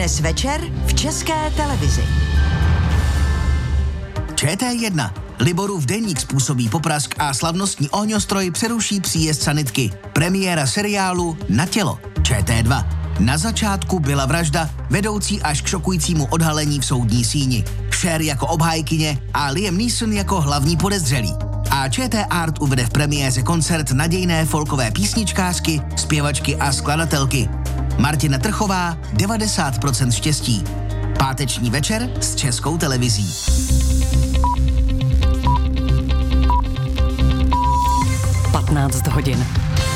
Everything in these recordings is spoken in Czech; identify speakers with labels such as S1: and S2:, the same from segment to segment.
S1: Dnes večer v České televizi.
S2: ČT1. Liborův deník způsobí poprask a slavnostní ohňostroj přeruší příjezd sanitky. Premiéra seriálu Na tělo. ČT2. Na začátku byla vražda, vedoucí až k šokujícímu odhalení v soudní síni. Cher jako obhájkyně a Liam Neeson jako hlavní podezřelý. A ČT Art uvede v premiéře koncert nadějné folkové písničkářky, zpěvačky a skladatelky. Martina Trchová, 90% štěstí. Páteční večer s Českou televizí.
S3: hodin.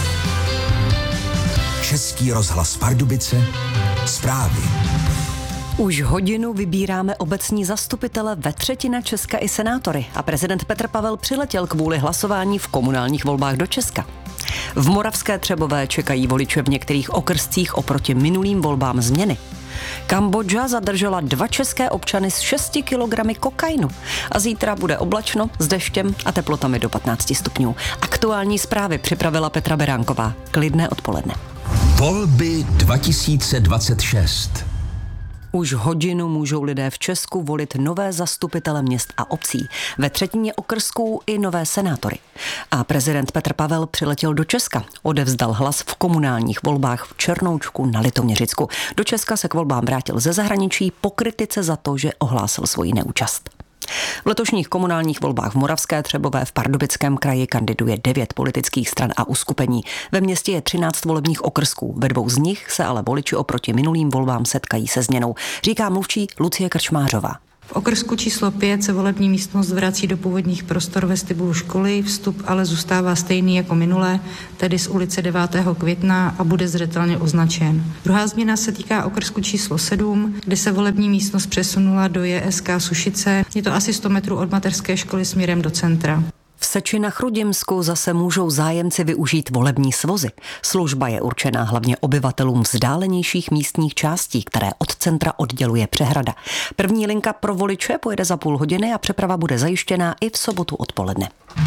S4: Český rozhlas Pardubice, zprávy.
S3: Už hodinu vybíráme obecní zastupitele ve Třetina Česka i senátory a prezident Petr Pavel přiletěl kvůli hlasování v komunálních volbách do Česka. V Moravské Třebové čekají voliče v některých okrscích oproti minulým volbám změny. Kambodža zadržela 2 české občany s 6 kilogramy kokainu. A zítra bude oblačno s deštěm a teplotami do 15 stupňů. Aktuální zprávy připravila Petra Beránková. Klidné odpoledne.
S4: Volby 2026.
S3: Už hodinu můžou lidé v Česku volit nové zastupitele měst a obcí. Ve třetině okrsků i nové senátory. A prezident Petr Pavel přiletěl do Česka. Odevzdal hlas v komunálních volbách v Černoučku na Litoměřicku. Do Česka se k volbám vrátil ze zahraničí po kritice za to, že ohlásil svoji neúčast. V letošních komunálních volbách v Moravské Třebové v Pardubickém kraji kandiduje 9 politických stran a uskupení. Ve městě je 13 volebních okrsků. Ve 2 z nich se ale voliči oproti minulým volbám setkají se změnou, říká mluvčí Lucie Krčmářová.
S5: V okrsku číslo 5 se volební místnost vrací do původních prostor vestibulu školy, vstup ale zůstává stejný jako minulé, tedy z ulice 9. května a bude zřetelně označen. Druhá změna se týká okrsku číslo 7, kde se volební místnost přesunula do JSK Sušice. Je to asi 100 metrů od mateřské školy směrem do centra.
S3: V Seči na Chrudimsku zase můžou zájemci využít volební svozy. Služba je určená hlavně obyvatelům vzdálenějších místních částí, které od centra odděluje přehrada. První linka pro voliče pojede za půl hodiny a přeprava bude zajištěná i v sobotu odpoledne.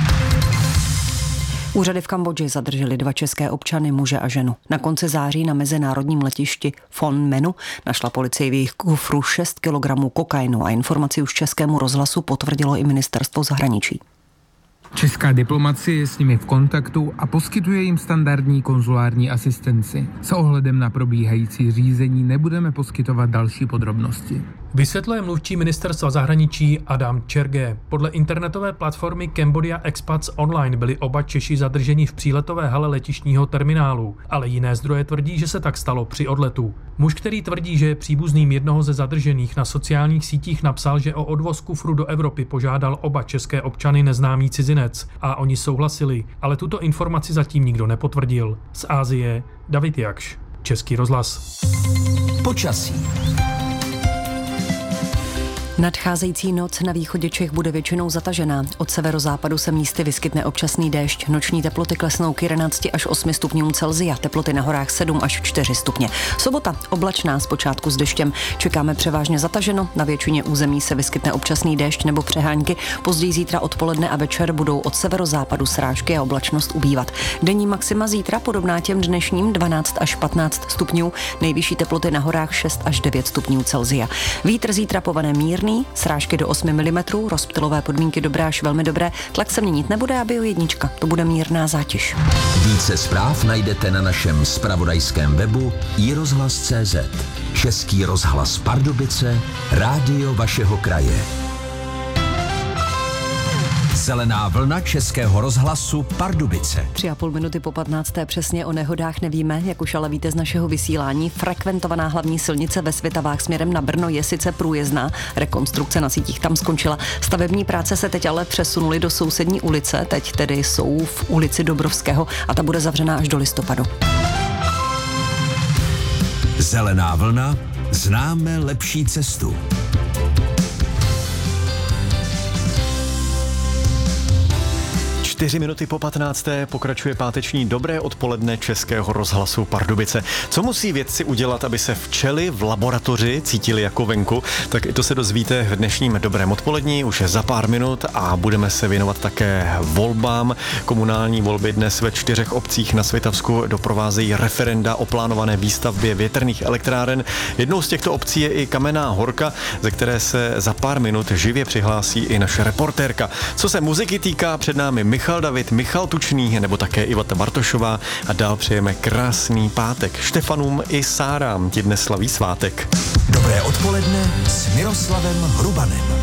S3: Úřady v Kambodži zadrželi 2 české občany, muže a ženu. Na konci září na mezinárodním letišti Phnom Menu našla policie v jejich kufru 6 kilogramů kokainu a informaci už Českému rozhlasu potvrdilo i ministerstvo zahraničí.
S6: Česká diplomacie je s nimi v kontaktu a poskytuje jim standardní konzulární asistenci. S ohledem na probíhající řízení nebudeme poskytovat další podrobnosti.
S7: Vysvětluje mluvčí ministerstva zahraničí Adam Čerge. Podle internetové platformy Cambodia Expats Online byli oba Češi zadrženi v příletové hale letištního terminálu, ale jiné zdroje tvrdí, že se tak stalo při odletu. Muž, který tvrdí, že je příbuzným jednoho ze zadržených, na sociálních sítích napsal, že o odvoz kufru do Evropy požádal oba české občany neznámý cizinec a oni souhlasili, ale tuto informaci zatím nikdo nepotvrdil. Z Asie David Jakš, Český rozhlas.
S4: Počasí.
S3: Nadcházející noc na východě Čech bude většinou zatažená. Od severozápadu se místy vyskytne občasný déšť. Noční teploty klesnou k 11 až 8 stupňům Celsia, teploty na horách 7 až 4 stupně. Sobota oblačná, zpočátku s deštěm. Čekáme převážně zataženo, na většině území se vyskytne občasný déšť nebo přehánky. Později zítra odpoledne a večer budou od severozápadu srážky a oblačnost ubývat. Denní maxima zítra podobná těm dnešním 12 až 15 stupňů, nejvyšší teploty na horách 6 až 9 stupňů Celsia. Vítr zítra povane mírný, srážky do 8 mm, rozptylové podmínky dobré až velmi dobré, tlak se měnit nebude a bio1, to bude mírná zátěž.
S4: Více zpráv najdete na našem zpravodajském webu iRozhlas.cz. Český rozhlas Pardubice, rádio vašeho kraje. Zelená vlna Českého rozhlasu Pardubice.
S3: 3,5 minuty po 15. přesně o nehodách nevíme, jak už ale víte z našeho vysílání. Frekventovaná hlavní silnice ve Svitavách směrem na Brno je sice průjezdná, rekonstrukce na sítích tam skončila. Stavební práce se teď ale přesunuly do sousední ulice, teď tedy jsou v ulici Dobrovského a ta bude zavřená až do listopadu.
S4: Zelená vlna, známe lepší cestu.
S8: 4 minuty po 15. pokračuje páteční dobré odpoledne Českého rozhlasu Pardubice. Co musí vědci udělat, aby se včely v laboratoři cítili jako venku? Tak i to se dozvíte v dnešním dobrém odpolední, už je za pár minut a budeme se věnovat také volbám. Komunální volby dnes ve 4 obcích na Svitavsku doprovázejí referenda o plánované výstavbě větrných elektráren. Jednou z těchto obcí je i Kamenná Horka, ze které se za pár minut živě přihlásí i naše reportérka. Co se muziky týká, před námi Michal David, Michal Tučný nebo také Iveta Bartošová a dál přejeme krásný pátek. Štefanům i Sárám ti dnes slaví svátek.
S4: Dobré odpoledne s Miroslavem Hrubanem.